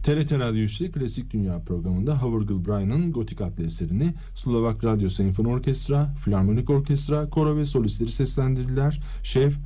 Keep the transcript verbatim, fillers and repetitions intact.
T R T Radyo üçte Klasik Dünya programında Havergal Brian'ın Gotik adlı eserini Slovak Radyo Senfoni Orkestra, Filarmonik Orkestra, koro ve solistleri seslendirdiler. Şef